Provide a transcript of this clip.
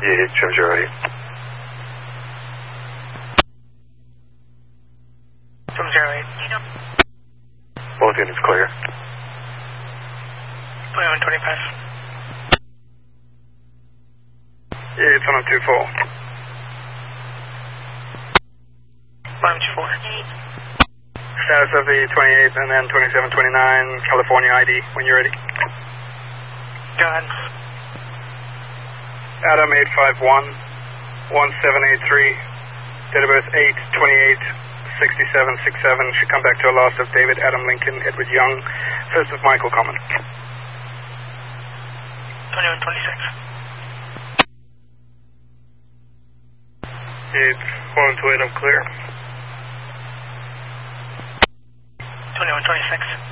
Yeah, Trim 08. Trim 08. Both units clear. 2125. Yeah, it's on a 2-4. 124. Status of the 28th and then 2729 California ID when you're ready. Go ahead. Adam 851-1783, date of birth 8/28/6767, should come back to a loss of David Adam Lincoln Edward Young, first of Michael Common. 2126. It's 128, I'm clear. 2126.